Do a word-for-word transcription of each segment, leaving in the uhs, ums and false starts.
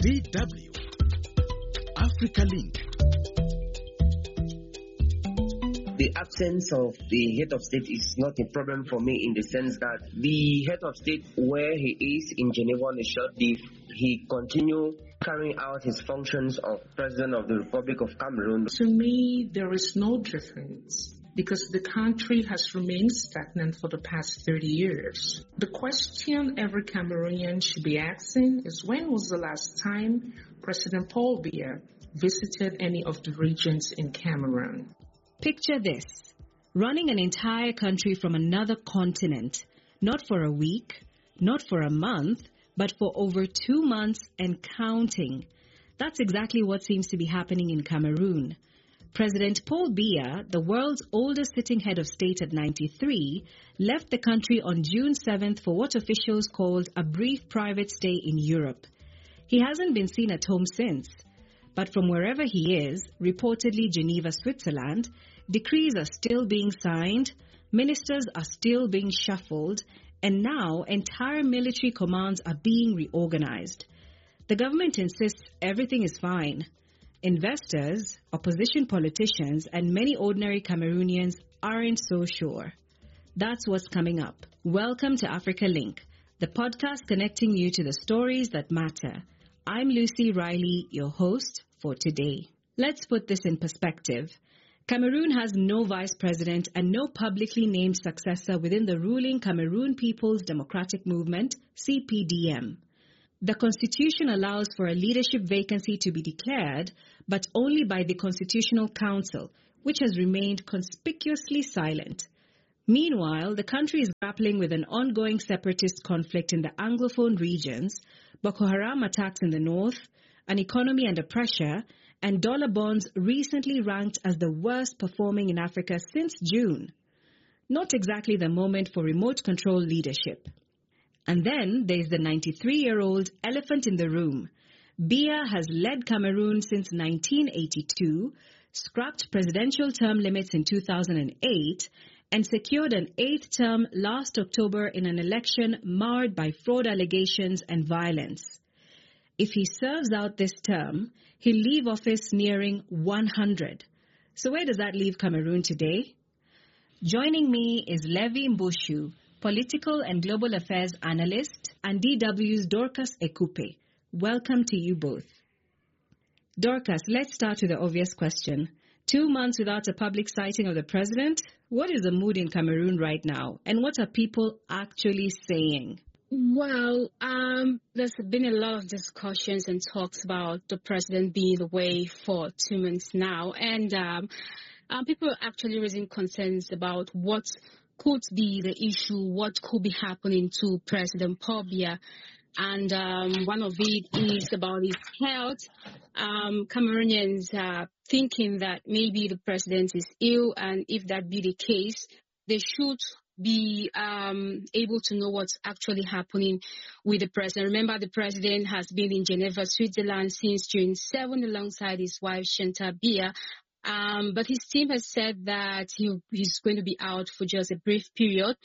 D W Africa Link. The absence of the head of state is not a problem for me in the sense that the head of state, where he is in Geneva on a short leave, he continue carrying out his functions of President of the Republic of Cameroon. To me, there is no difference because the country has remained stagnant for the past thirty years. The question every Cameroonian should be asking is, when was the last time President Paul Biya visited any of the regions in Cameroon? Picture this, running an entire country from another continent, not for a week, not for a month, but for over two months and counting. That's exactly what seems to be happening in Cameroon. President Paul Biya, the world's oldest sitting head of state at ninety-three, left the country on June seventh for what officials called a brief private stay in Europe. He hasn't been seen at home since. But from wherever he is, reportedly Geneva, Switzerland, decrees are still being signed, ministers are still being shuffled, and now entire military commands are being reorganized. The government insists everything is fine. Investors, opposition politicians, and many ordinary Cameroonians aren't so sure. That's what's coming up. Welcome to Africa Link, the podcast connecting you to the stories that matter. I'm Lucy Riley, your host for today. Let's put this in perspective. Cameroon has no vice president and no publicly named successor within the ruling Cameroon People's Democratic Movement, C P D M. The constitution allows for a leadership vacancy to be declared, but only by the Constitutional Council, which has remained conspicuously silent. Meanwhile, the country is grappling with an ongoing separatist conflict in the Anglophone regions, Boko Haram attacks in the north, an economy under pressure, and dollar bonds recently ranked as the worst performing in Africa since June. Not exactly the moment for remote control leadership. And then there's the ninety-three-year-old elephant in the room. Biya has led Cameroon since nineteen eighty-two, scrapped presidential term limits in two thousand eight, and secured an eighth term last October in an election marred by fraud allegations and violence. If he serves out this term, he'll leave office nearing one hundred. So where does that leave Cameroon today? Joining me is Levi Mboshu, political and global affairs analyst, and D W's Dorcas Ekupe. Welcome to you both. Dorcas, let's start with the obvious question. Two months without a public sighting of the president? What is the mood in Cameroon right now? And what are people actually saying? Well, um, there's been a lot of discussions and talks about the president being away for two months now. And um, um, people are actually raising concerns about what could be the issue, what could be happening to President Paul Biya. And um, one of it is about his health. Um, Cameroonians are thinking that maybe the president is ill, and if that be the case, they should be um, able to know what's actually happening with the president. Remember, the president has been in Geneva, Switzerland since June seventh alongside his wife, Chantal Biya. Um, but his team has said that he, he's going to be out for just a brief period.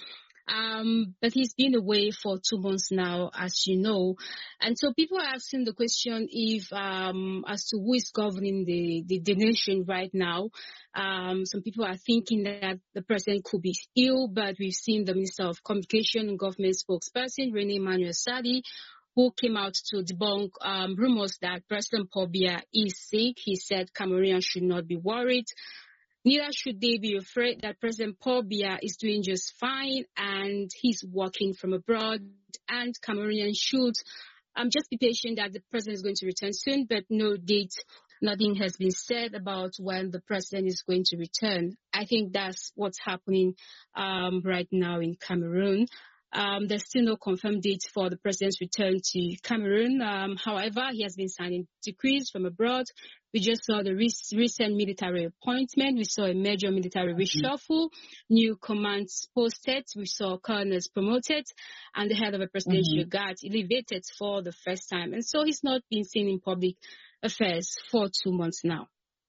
Um, but he's been away for two months now, as you know. And so people are asking the question if, um, as to who is governing the, the, the nation right now. Um, some people are thinking that the president could be ill, but we've seen the Minister of Communication and Government spokesperson, René Emmanuel Sadi, who came out to debunk um, rumors that President Paul Biya is sick. He said Cameroonians should not be worried. Neither should they be afraid that President Paul Biya is doing just fine and he's working from abroad, and Cameroonians should um, just be patient that the president is going to return soon, but no date, nothing has been said about when the president is going to return. I think that's what's happening um, right now in Cameroon. Um, there's still no confirmed date for the president's return to Cameroon. Um, however, he has been signing decrees from abroad. We just saw the re- recent military appointment. We saw a major military reshuffle, new commands posted. We saw colonels promoted, and the head of a presidential mm-hmm. guard elevated for the first time. And so he's not been seen in public affairs for two months now.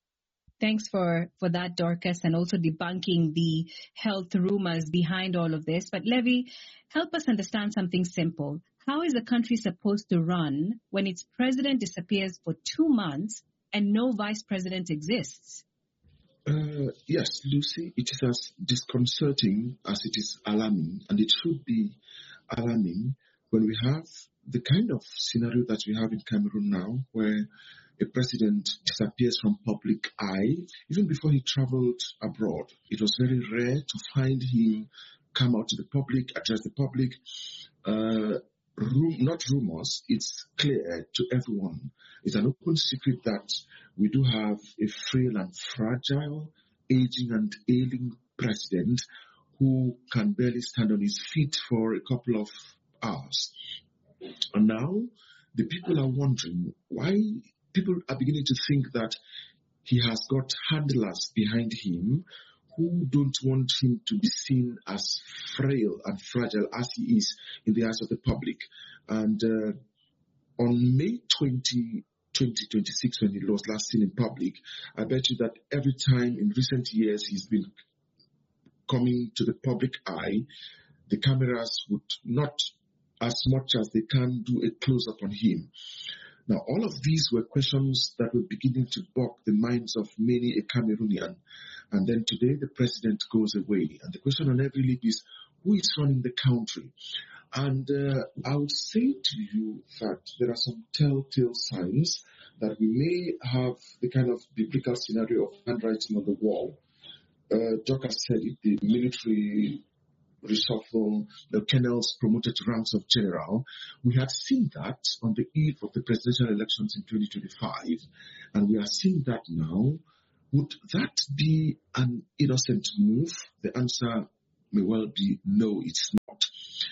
Thanks for, for that, Dorcas, and also debunking the health rumors behind all of this. But Levi, help us understand something simple. How is a country supposed to run when its president disappears for two months and no vice president exists? Uh, yes, Lucy, it is as disconcerting as it is alarming, and it should be alarming when we have the kind of scenario that we have in Cameroon now, where a president disappears from public eye. Even before he traveled abroad, it was very rare to find him come out to the public, address the public. Uh, rum- not rumors, it's clear to everyone. It's an open secret that we do have a frail and fragile, aging and ailing president who can barely stand on his feet for a couple of hours. And now the people are wondering why people are beginning to think that he has got handlers behind him who don't want him to be seen as frail and fragile as he is in the eyes of the public. And uh, on May twentieth, twenty twenty-six, when he was last seen in public, I bet you that every time in recent years he's been coming to the public eye, the cameras would not as much as they can do a close-up on him. Now, all of these were questions that were beginning to bog the minds of many a Cameroonian. And then today the president goes away. And the question on every lip is, who is running the country? And uh, I would say to you that there are some telltale signs that we may have the kind of biblical scenario of handwriting on the wall. Uh, Jock has said it, the military reshuffle, the colonels promoted to ranks of general. We had seen that on the eve of the presidential elections in twenty twenty-five, and we are seeing that now. Would that be an innocent move? The answer may well be no, it's not.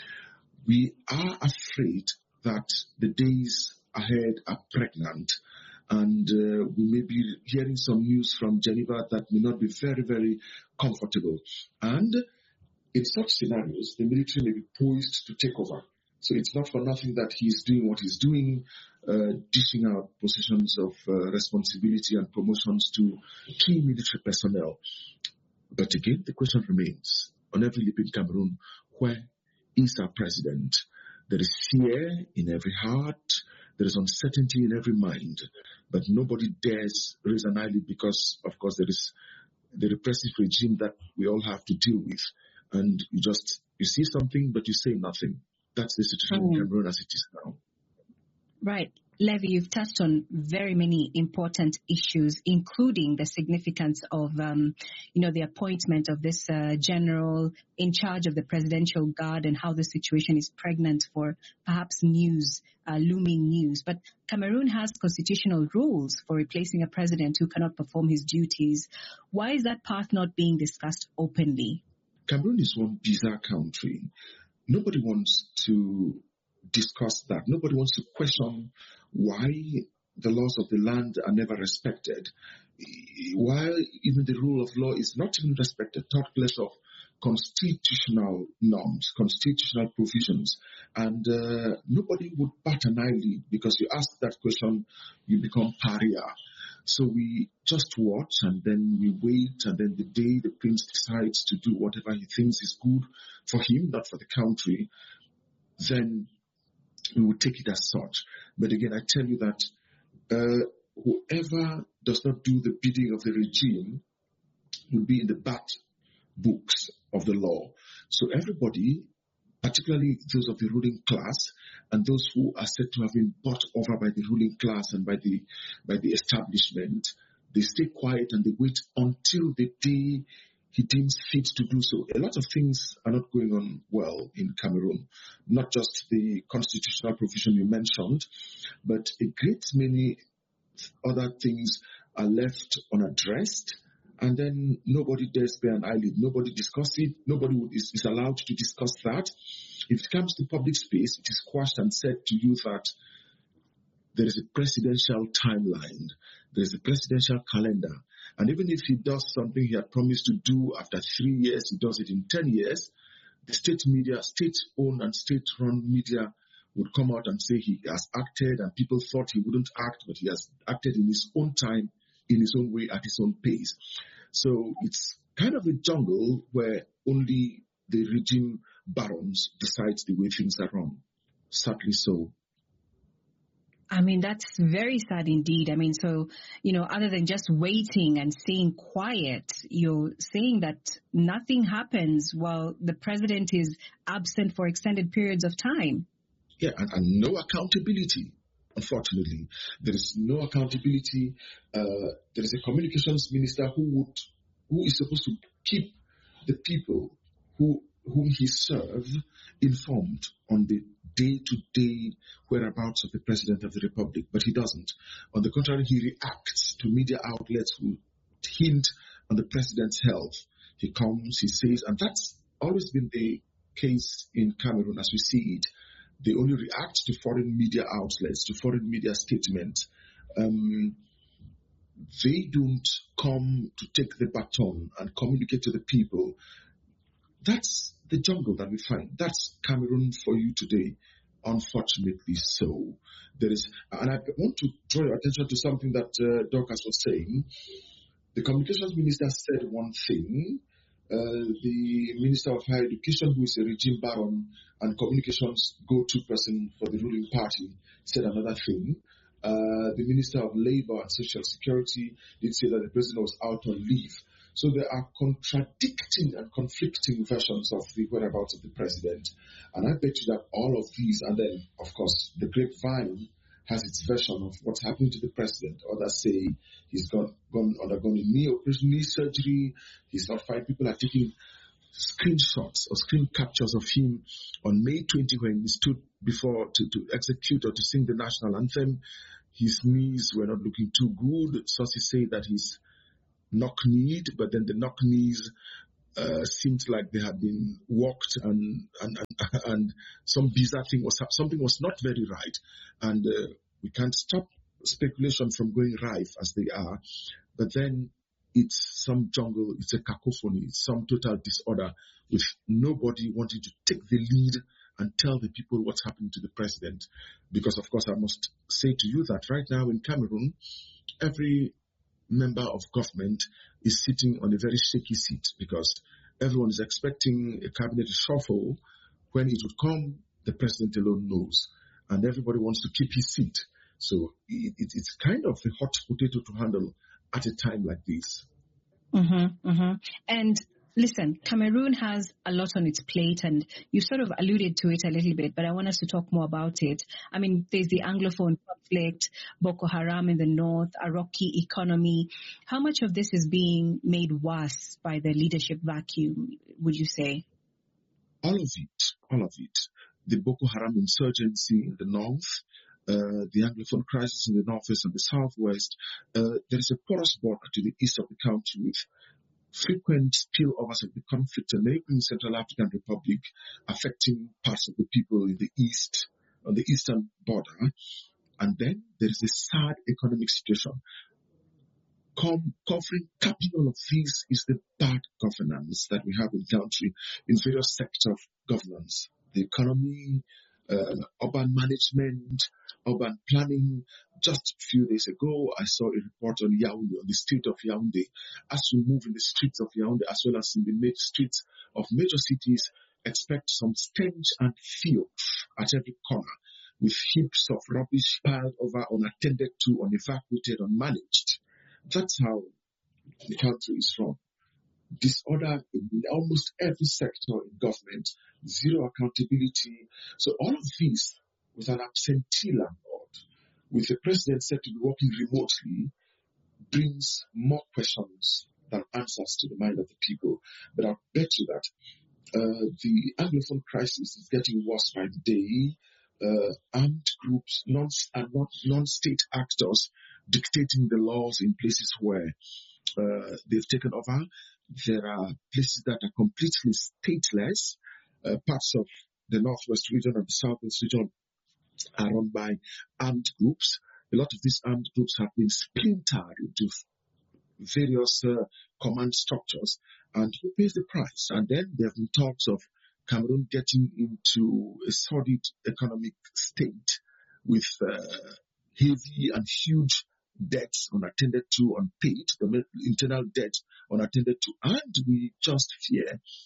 We are afraid that the days ahead are pregnant, and uh, we may be hearing some news from Geneva that may not be very, very comfortable. And in such scenarios, the military may be poised to take over. So it's not for nothing that he's doing what he's doing, uh, dishing out positions of uh, responsibility and promotions to key military personnel. But again, the question remains, on every lip in Cameroon, where is our president? There is fear in every heart, there is uncertainty in every mind, but nobody dares raise an eyelid because, of course, there is the repressive regime that we all have to deal with. And you just, you see something, but you say nothing. That's the situation mm. in Cameroon as it is now. Right. Levy, you've touched on very many important issues, including the significance of, um, you know, the appointment of this uh, general in charge of the presidential guard and how the situation is pregnant for perhaps news, uh, looming news. But Cameroon has constitutional rules for replacing a president who cannot perform his duties. Why is that path not being discussed openly? Cameroon is one bizarre country. Nobody wants to discuss that. Nobody wants to question why the laws of the land are never respected, while even the rule of law is not even respected, third place of constitutional norms, constitutional provisions. And uh, nobody would bat an eyelid because you ask that question, you become pariah. So we just watch and then we wait, and then the day the prince decides to do whatever he thinks is good for him, not for the country, then we will take it as such. But again, I tell you that uh, whoever does not do the bidding of the regime will be in the bad books of the law. So everybody, particularly those of the ruling class and those who are said to have been bought over by the ruling class and by the by the establishment, they stay quiet and they wait until the day he deems fit to do so. A lot of things are not going on well in Cameroon, not just the constitutional provision you mentioned, but a great many other things are left unaddressed. And then nobody dares bear an eyelid. Nobody discusses it. Nobody is, is allowed to discuss that. If it comes to public space, it is quashed and said to you that there is a presidential timeline. There is a presidential calendar. And even if he does something he had promised to do after three years, he does it in ten years, the state media, state-owned and state-run media would come out and say he has acted, and people thought he wouldn't act, but he has acted in his own time, in his own way, at his own pace. So it's kind of a jungle where only the regime barons decide the way things are run. Sadly so. I mean, that's very sad indeed. I mean, so, you know, other than just waiting and staying quiet, you're saying that nothing happens while the president is absent for extended periods of time. Yeah, and, and no accountability. Unfortunately, there is no accountability. Uh, there is a communications minister who would, who is supposed to keep the people who whom he serves informed on the day-to-day whereabouts of the President of the Republic, but he doesn't. On the contrary, he reacts to media outlets who hint on the President's health. He comes, he says, and that's always been the case in Cameroon as we see it. They only react to foreign media outlets, to foreign media statements. Um, they don't come to take the baton and communicate to the people. That's the jungle that we find. That's Cameroon for you today, unfortunately so. There is, and I want to draw your attention to something that uh, Dorcas was saying. The communications minister said one thing. Uh, the Minister of Higher Education, who is a regime baron and communications go-to person for the ruling party, said another thing. Uh, the Minister of Labor and Social Security did say that the president was out on leave. So there are contradicting and conflicting versions of the whereabouts of the president. And I bet you that all of these, and then, of course, the grapevine has its version of what's happening to the president. Others say he's gone, gone undergone a knee operation, knee surgery. He's not fine. People are taking screenshots or screen captures of him on May twentieth when he stood before to, to execute or to sing the national anthem. His knees were not looking too good. Sources say that he's knock-kneed, but then the knock-knees uh, seemed like they had been walked and and, and, and some bizarre thing was, something was not very right. And uh, we can't stop speculation from going rife as they are. But then it's some jungle, it's a cacophony, it's some total disorder with nobody wanting to take the lead and tell the people what's happening to the president. Because, of course, I must say to you that right now in Cameroon, every member of government is sitting on a very shaky seat because everyone is expecting a cabinet reshuffle. When it would come, the president alone knows. And everybody wants to keep his seat. So it, it, it's kind of a hot potato to handle at a time like this. Mm-hmm, mm-hmm. And listen, Cameroon has a lot on its plate, and you sort of alluded to it a little bit, but I want us to talk more about it. I mean, there's the Anglophone conflict, Boko Haram in the north, a rocky economy. How much of this is being made worse by the leadership vacuum, would you say? All of it, all of it. The Boko Haram insurgency in the north, uh, the Anglophone crisis in the northwest and the southwest. Uh, there is a porous border to the east of the country with frequent spillovers of the conflict in the Central African Republic, affecting parts of the people in the east, on the eastern border. And then there is a sad economic situation. Com- covering, capping all of this is the bad governance that we have in the country in various sectors of governance. The economy, uh, urban management, urban planning. Just a few days ago, I saw a report on Yaoundé, on the street of Yaoundé. As we move in the streets of Yaoundé, as well as in the main streets of major cities, expect some stench and filth at every corner, with heaps of rubbish piled over, unattended to, unevacuated, unmanaged. That's how the country is run. Disorder in almost every sector in government, zero accountability. So all of this with an absentee landlord, with the president said to be working remotely, brings more questions than answers to the mind of the people. But I'll bet you that uh, the Anglophone crisis is getting worse by the day. Uh, armed groups, non, and not non-state actors dictating the laws in places where uh, they've taken over. There are places that are completely stateless. Uh, parts of the northwest region and the southwest region are run by armed groups. A lot of these armed groups have been splintered into various uh, command structures. And who pays the price? And then there have been talks of Cameroon getting into a sordid economic state with uh, heavy and huge debts unattended to, unpaid, the internal debt unattended to, and we just fear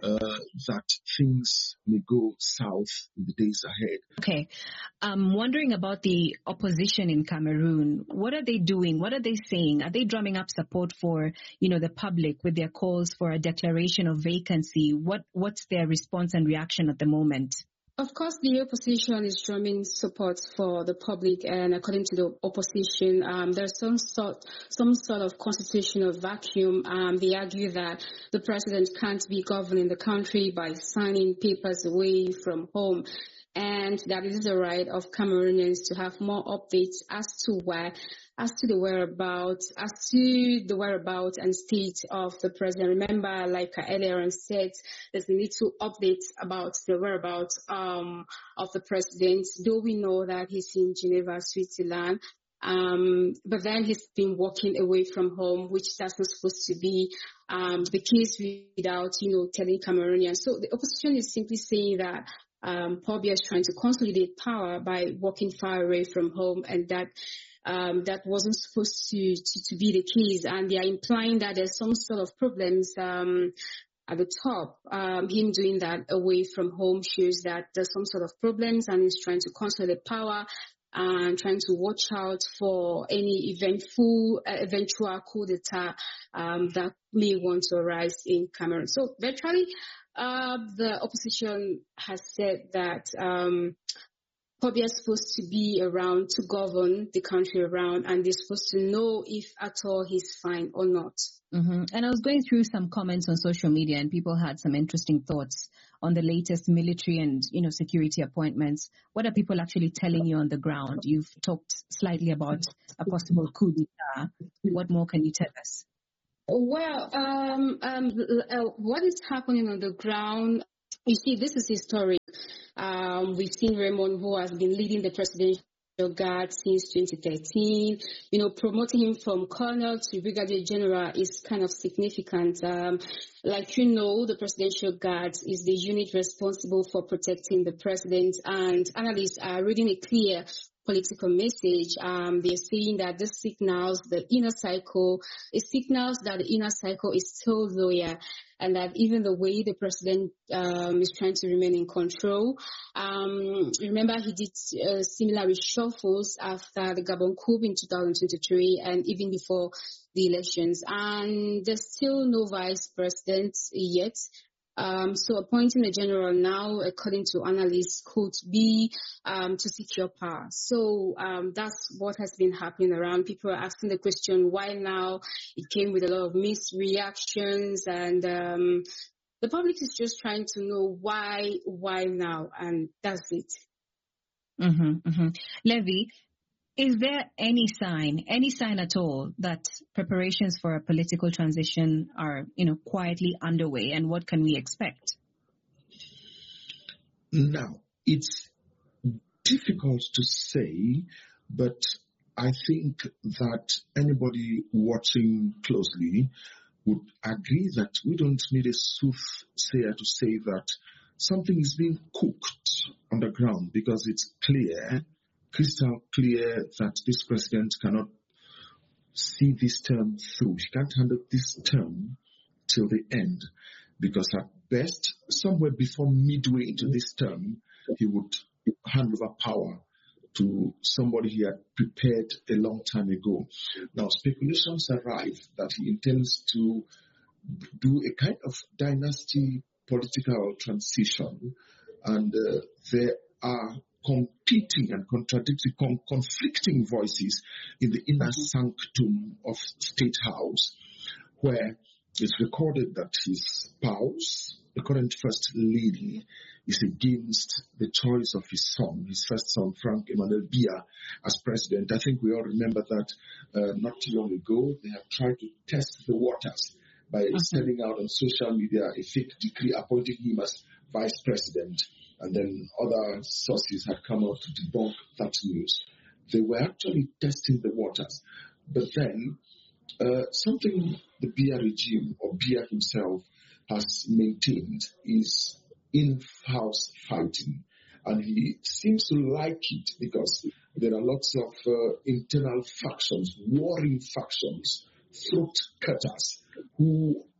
uh, that things may go south in the days ahead. Okay. I'm wondering about the opposition in Cameroon. What are they doing? What are they saying? Are they drumming up support for, you know, the public with their calls for a declaration of vacancy? What What's their response and reaction at the moment? Of course, the opposition is drumming support for the public, and according to the opposition, um, there's some sort, some sort of constitutional vacuum. Um, they argue that the president can't be governing the country by signing papers away from home, and that it is the right of Cameroonians to have more updates as to where, as to the whereabouts, as to the whereabouts and state of the president. Remember, like I earlier on said, there's a little updates about the whereabouts um, of the president, though we know that he's in Geneva, Switzerland. Um, but then he's been walking away from home, which that's not supposed to be um, the case without, you know, telling Cameroonians. So the opposition is simply saying that um, Paul Biya is trying to consolidate power by walking far away from home, and that Um, that wasn't supposed to, to, to be the case, and they are implying that there's some sort of problems um, at the top. Um, him doing that away from home shows that there's some sort of problems, and he's trying to consolidate power and trying to watch out for any eventful, uh, eventual coup d'etat um, that may want to arise in Cameroon. So virtually, uh, the opposition has said that um, Paul Biya is supposed to be around to govern the country around, and they're supposed to know if at all he's fine or not. Mm-hmm. And I was going through some comments on social media, and people had some interesting thoughts on the latest military and, you know, security appointments. What are people actually telling you on the ground? You've talked slightly about a possible coup d'etat. What more can you tell us? Well, um, um, uh, what is happening on the ground? You see, this is historic. Um, we've seen Raymond, who has been leading the presidential guard since twenty thirteen. You know, promoting him from colonel to brigadier general is kind of significant. Um, like you know, the presidential guard is the unit responsible for protecting the president, and analysts are reading a clear political message. Um, they're saying that this signals the inner cycle. It signals that the inner cycle is still loyal, and that even the way the president um, is trying to remain in control. Um, remember, he did uh, similar reshuffles after the Gabon coup in two thousand twenty-three and even before the elections. And there's still no vice president yet. Um, so appointing a general now, according to analysts, could be um, to secure power. So um, that's what has been happening around. People are asking the question, why now? It came with a lot of mixed reactions, and um, the public is just trying to know why, why now, and that's it. Mm-hmm, mm-hmm. Levy, is there any sign, any sign at all that preparations for a political transition are, you know, quietly underway, and what can we expect? Now, it's difficult to say, but I think that anybody watching closely would agree that we don't need a soothsayer to say that something is being cooked on the ground, because it's clear, crystal clear, that this president cannot see this term through. He can't handle this term till the end, because at best, somewhere before midway into this term, he would hand over power to somebody he had prepared a long time ago. Now, speculations arrive that he intends to do a kind of dynasty political transition, and uh, there are competing and contradictory, con- conflicting voices in the inner sanctum of State House, where it's recorded that his spouse, the current First Lady, is against the choice of his son, his first son, Frank Emmanuel Biya, as president. I think we all remember that uh, not too long ago, they have tried to test the waters by uh-huh. sending out on social media a fake decree appointing him as vice president. And then other sources had come out to debunk that news. They were actually testing the waters. But then, uh, something the Biya regime, or Biya himself, has maintained is in-house fighting. And he seems to like it, because there are lots of uh, internal factions, warring factions, throat cutters, who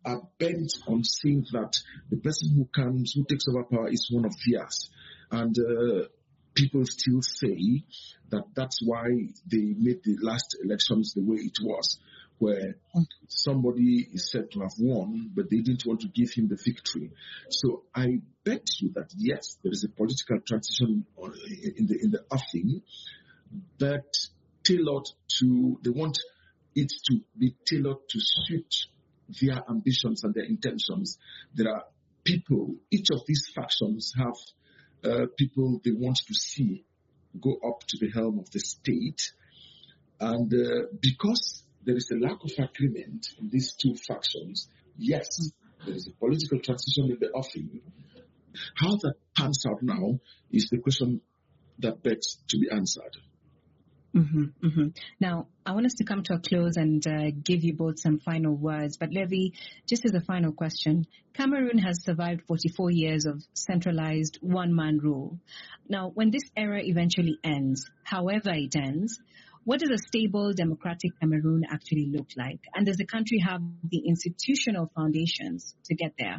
are bent on saying that the person who comes, who takes over power is one of theirs. And uh, people still say that that's why they made the last elections the way it was, where somebody is said to have won, but they didn't want to give him the victory. So I bet you that, yes, there is a political transition in the in the offing, but tailored to, they want it to be tailored to suit their ambitions and their intentions. There are people, each of these factions have uh, people they want to see go up to the helm of the state. And uh, because there is a lack of agreement in these two factions, yes, there is a political transition in the offing. How that pans out now is the question that begs to be answered. Mm-hmm, mm-hmm. Now, I want us to come to a close and uh, give you both some final words. But Levy, just as a final question, Cameroon has survived forty-four years of centralized one-man rule. Now, when this era eventually ends, however it ends, what does a stable democratic Cameroon actually look like? And does the country have the institutional foundations to get there?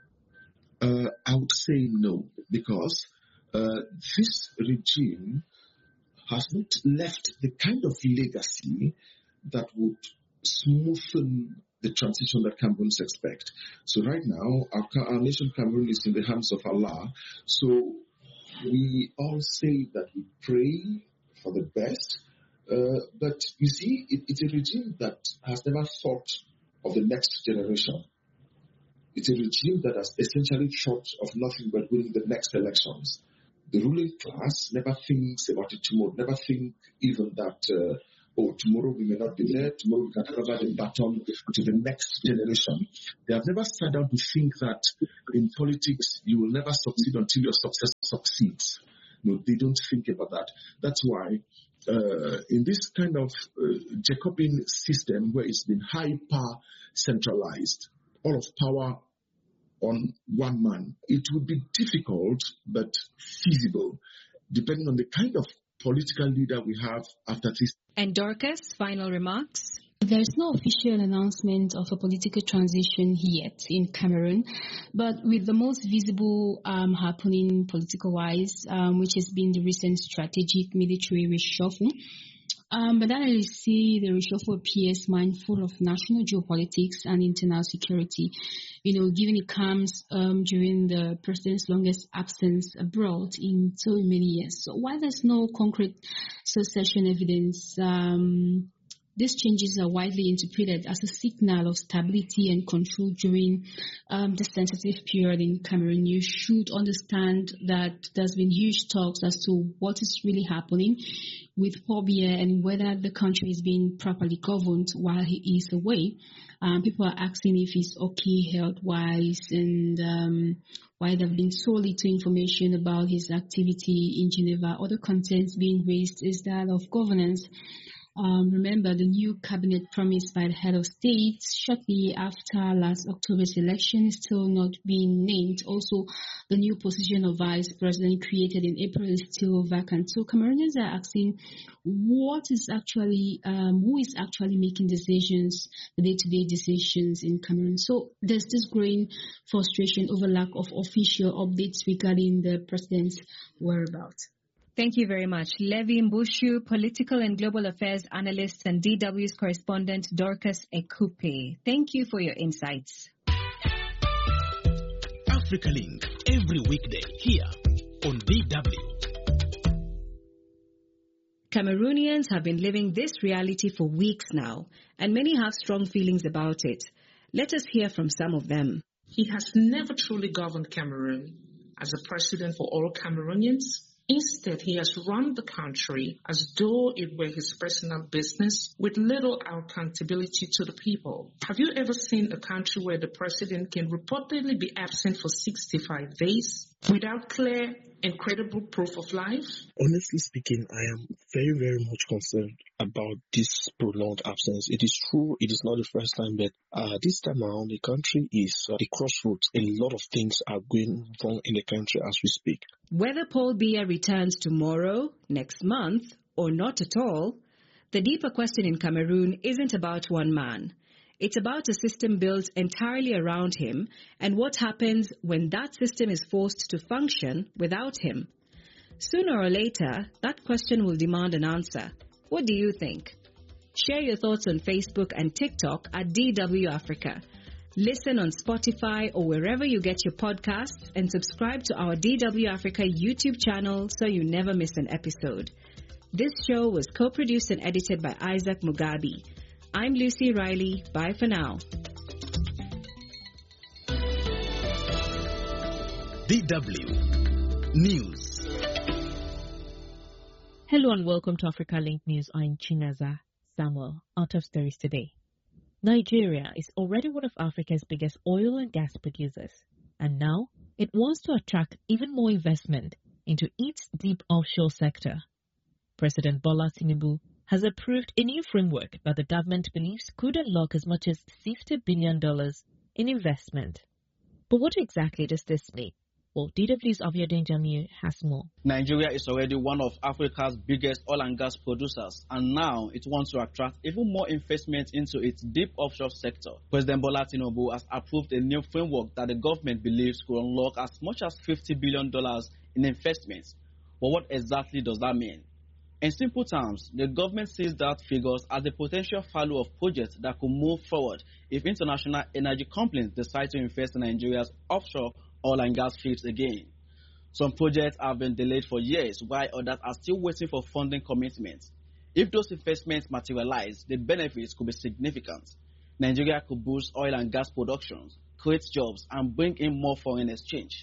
Uh, I would say no, because uh, this regime has not left the kind of legacy that would smoothen the transition that Cameroons expect. So right now, our, our nation Cameroon is in the hands of Allah. So we all say that we pray for the best. Uh, but you see, it, it's a regime that has never thought of the next generation. It's a regime that has essentially thought of nothing but winning the next elections. The ruling class never thinks about it tomorrow, never think even that, uh, oh, tomorrow we may not be there, tomorrow we can hand over the baton to the next generation. They have never sat down to think that in politics you will never succeed until your successor succeeds. No, they don't think about that. That's why uh, in this kind of uh, Jacobean system where it's been hyper centralized, all of power on one man, it would be difficult but feasible, depending on the kind of political leader we have after this. And Dorcas, final remarks? There is no official announcement of a political transition yet in Cameroon, but with the most visible um, happening political-wise, um, which has been the recent strategic military reshuffle, Um, but then I see the reshuffle appears mindful of national geopolitics and internal security, you know, given it comes um, during the president's longest absence abroad in so many years. So while there's no concrete succession evidence, um, these changes are widely interpreted as a signal of stability and control during um, the sensitive period in Cameroon. You should understand that there's been huge talks as to what is really happening with Paul Biya and whether the country is being properly governed while he is away. Um, people are asking if he's okay health-wise, and um, why there have been so little information about his activity in Geneva. Other concerns being raised is that of governance. Um, remember, the new cabinet promised by the head of state shortly after last October's election is still not being named. Also, the new position of vice president created in April is still vacant. So Cameroonians are asking what is actually, um, who is actually making decisions, the day-to-day decisions in Cameroon. So there's this growing frustration over lack of official updates regarding the president's whereabouts. Thank you very much. Levy Mbushu, political and global affairs analyst, and D W's correspondent Dorcas Ekupe. Thank you for your insights. Africa Link, every weekday here on D W. Cameroonians have been living this reality for weeks now, and many have strong feelings about it. Let us hear from some of them. He has never truly governed Cameroon as a president for all Cameroonians. Instead, he has run the country as though it were his personal business with little accountability to the people. Have you ever seen a country where the president can reportedly be absent for sixty-five days without clear and credible proof of life? Honestly speaking, I am very, very much concerned about this prolonged absence. It is true, it is not the first time, but uh, this time around, the country is at uh, a crossroads. A lot of things are going wrong in the country as we speak. Whether Paul Biya returns tomorrow, next month, or not at all, the deeper question in Cameroon isn't about one man. It's about a system built entirely around him and what happens when that system is forced to function without him. Sooner or later, that question will demand an answer. What do you think? Share your thoughts on Facebook and TikTok at D W Africa. Listen on Spotify or wherever you get your podcasts, and subscribe to our D W Africa YouTube channel so you never miss an episode. This show was co-produced and edited by Isaac Mugabi. I'm Lucy Riley. Bye for now. D W News. Hello and welcome to Africa Link News. I'm Chinaza Samuel. Out of stories today. Nigeria is already one of Africa's biggest oil and gas producers, and now it wants to attract even more investment into its deep offshore sector. President Bola Tinubu has approved a new framework that the government believes could unlock as much as fifty billion dollars in investment. But what exactly does this mean? Well, D W's Abiodun Jamiu has more. Nigeria is already one of Africa's biggest oil and gas producers, and now it wants to attract even more investment into its deep offshore sector. President Bola Tinubu has approved a new framework that the government believes could unlock as much as fifty billion dollars in investments. But what exactly does that mean? In simple terms, the government sees that figures as the potential value of projects that could move forward if international energy companies decide to invest in Nigeria's offshore oil and gas fields again. Some projects have been delayed for years, while others are still waiting for funding commitments. If those investments materialize, the benefits could be significant. Nigeria could boost oil and gas production, create jobs, and bring in more foreign exchange.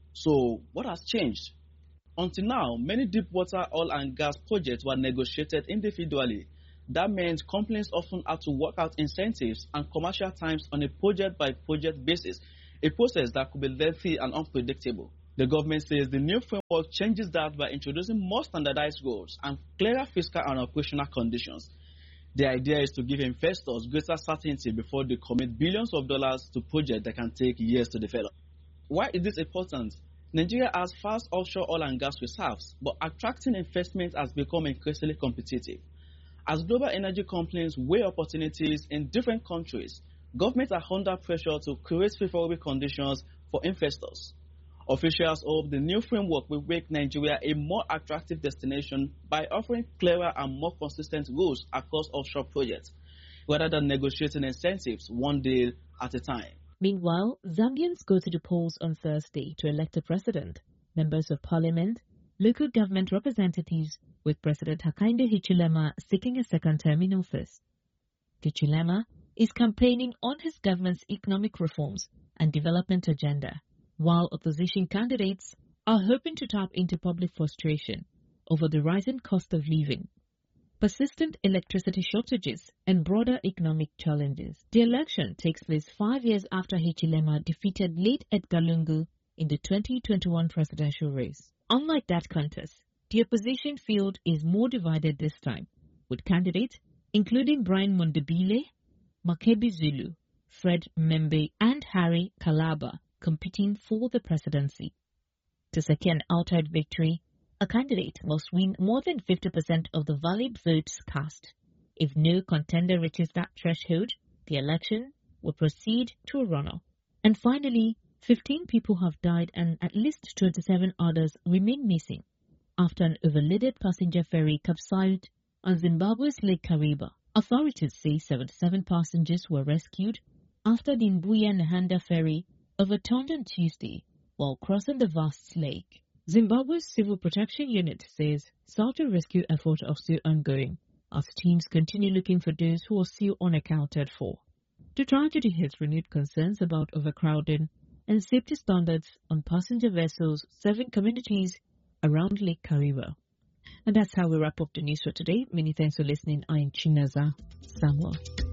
So, what has changed? Until now, many deep water oil and gas projects were negotiated individually. That meant companies often had to work out incentives and commercial terms on a project-by-project basis, a process that could be lengthy and unpredictable. The government says the new framework changes that by introducing more standardized rules and clearer fiscal and operational conditions. The idea is to give investors greater certainty before they commit billions of dollars to projects that can take years to develop. Why is this important? Nigeria has vast offshore oil and gas reserves, but attracting investment has become increasingly competitive. As global energy companies weigh opportunities in different countries, governments are under pressure to create favorable conditions for investors. Officials hope the new framework will make Nigeria a more attractive destination by offering clearer and more consistent rules across offshore projects, rather than negotiating incentives one deal at a time. Meanwhile, Zambians go to the polls on Thursday to elect a president, members of parliament, local government representatives, with President Hakainde Hichilema seeking a second term in office. Hichilema is campaigning on his government's economic reforms and development agenda, while opposition candidates are hoping to tap into public frustration over the rising cost of living, persistent electricity shortages, and broader economic challenges. The election takes place five years after Hichilema defeated late Edgar Lungu in the twenty twenty-one presidential race. Unlike that contest, the opposition field is more divided this time, with candidates including Brian Mondebile, Makebi Zulu, Fred Membe, and Harry Kalaba competing for the presidency. To secure an outright victory, a candidate must win more than fifty percent of the valid votes cast. If no contender reaches that threshold, the election will proceed to a runoff. And finally, fifteen people have died and at least twenty-seven others remain missing after an overloaded passenger ferry capsized on Zimbabwe's Lake Kariba. Authorities say seventy-seven passengers were rescued after the Mbuya Nahanda ferry overturned on Tuesday while crossing the vast lake. Zimbabwe's Civil Protection Unit says search and rescue efforts are still ongoing as teams continue looking for those who are still unaccounted for. The tragedy has renewed concerns about overcrowding and safety standards on passenger vessels serving communities around Lake Kariba. And that's how we wrap up the news for today. Many thanks for listening. I'm Chinaza Samuel.